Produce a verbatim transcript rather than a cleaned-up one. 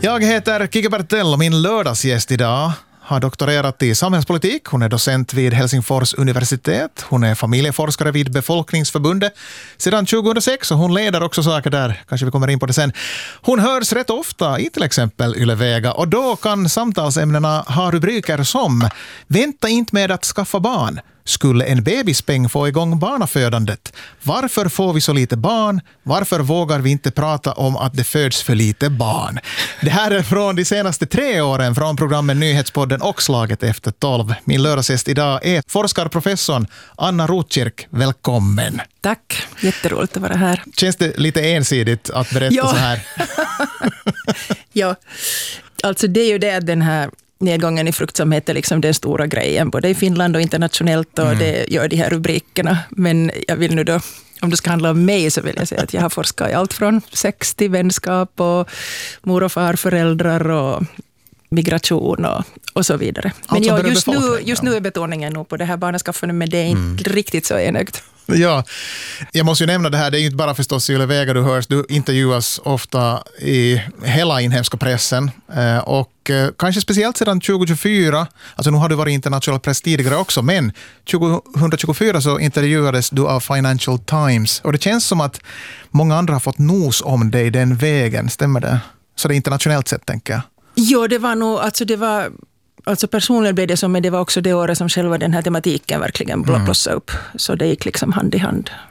Jag heter Kike Bertell och min lördagsgäst idag har doktorerat i samhällspolitik. Hon är docent vid Helsingfors universitet. Hon är familjeforskare vid Befolkningsförbundet sedan tjugohundrasex och hon leder också saker där. Kanske vi kommer in på det sen. Hon hörs rätt ofta i till exempel Yle Vega och då kan samtalsämnena ha rubriker som "Vänta inte med att skaffa barn. Skulle en bebispeng få igång barnafödandet? Varför får vi så lite barn? Varför vågar vi inte prata om att det föds för lite barn?" Det här är från de senaste tre åren från programmen Nyhetspodden och Slaget efter tolv. Min lördagsgäst idag är forskarprofessorn Anna Rotkirk. Välkommen. Tack, jätteroligt att vara här. Känns det lite ensidigt att berätta ja. så här? Ja, alltså det är ju det att den här nedgången i fruktsamhet är liksom den stora grejen, både i Finland och internationellt, och mm. det gör de här rubrikerna. Men jag vill nu då, om det ska handla om mig, så vill jag säga att jag har forskat i allt från sex till vänskap och mor- och farföräldrar och migration och, och så vidare. Men ja, just, nu, just nu är betoningen nog på det här barnaskaffandet, men det är inte mm. riktigt så enögt. Ja, jag måste ju nämna det här, det är ju inte bara förstås i Yle Vega du hörs, du intervjuas ofta i hela inhemska pressen och kanske speciellt sedan tjugohundratjugofyra, alltså nu har du varit internationell press tidigare också, men tjugohundratjugofyra så intervjuades du av Financial Times och det känns som att många andra har fått nos om dig den vägen, stämmer det? Så det är internationellt sett, tänker jag. Ja, det var nog, alltså det var Alltså personligen blev det som, men det var också det året som själva den här tematiken verkligen blossade upp. Så det gick liksom hand i hand.